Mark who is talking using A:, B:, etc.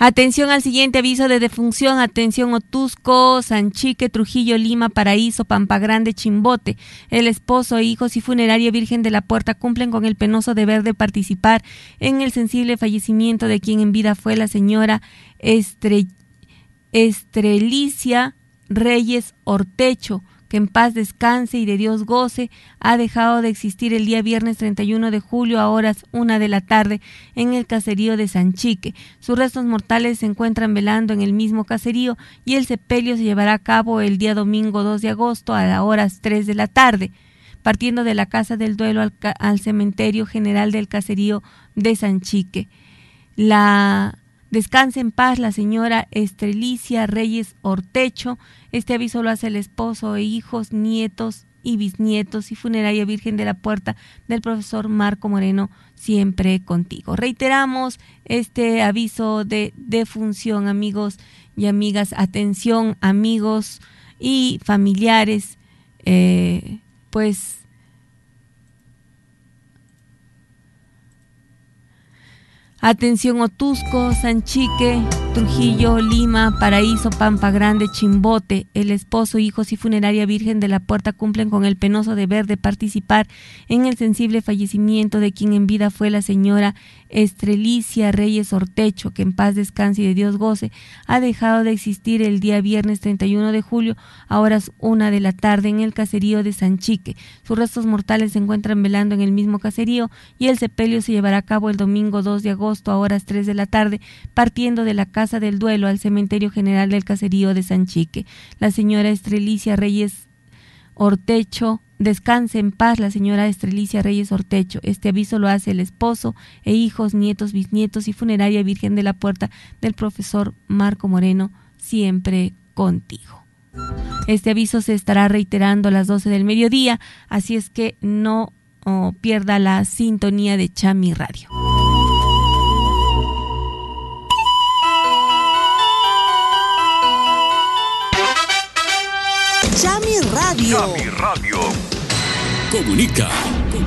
A: Atención al siguiente aviso de defunción. Atención Otusco, Sanchique, Trujillo, Lima, Paraíso, Pampa Grande, Chimbote. El esposo, hijos y funeraria Virgen de la Puerta cumplen con el penoso deber de participar en el sensible fallecimiento de quien en vida fue la señora Estrelicia Reyes Ortecho, que en paz descanse y de Dios goce. Ha dejado de existir el día viernes 31 de julio a horas 1 de la tarde en el caserío de Sanchique. Sus restos mortales se encuentran velando en el mismo caserío y el sepelio se llevará a cabo el día domingo 2 de agosto a las horas 3 de la tarde, partiendo de la casa del duelo al cementerio general del caserío de Sanchique. Descanse en paz la señora Estrelicia Reyes Ortecho. Este aviso lo hace el esposo e hijos, nietos y bisnietos y funeraria Virgen de la Puerta del profesor Marco Moreno, siempre contigo. Reiteramos este aviso de defunción, amigos y amigas. Atención, amigos y familiares, atención Otusco, Sanchique, Trujillo, Lima, Paraíso, Pampa Grande, Chimbote. El esposo, hijos y funeraria Virgen de la Puerta cumplen con el penoso deber de participar en el sensible fallecimiento de quien en vida fue la señora Estrelicia Reyes Ortecho, que en paz descanse y de Dios goce. Ha dejado de existir el día viernes 31 de julio a horas 1 de la tarde en el caserío de Sanchique. Sus restos mortales se encuentran velando en el mismo caserío y el sepelio se llevará a cabo el domingo 2 de agosto a horas 3 de la tarde, partiendo de la casa del duelo al cementerio general del caserío de Sanchique. La señora Estrelicia Reyes Ortecho, descanse en paz la señora Estrelicia Reyes Ortecho. Este aviso lo hace el esposo e hijos, nietos, bisnietos y funeraria Virgen de la Puerta del profesor Marco Moreno, siempre contigo. Este aviso se estará reiterando a las 12 del mediodía, así es que no pierda la sintonía de Chami Radio.
B: Chami Radio.
C: Comunica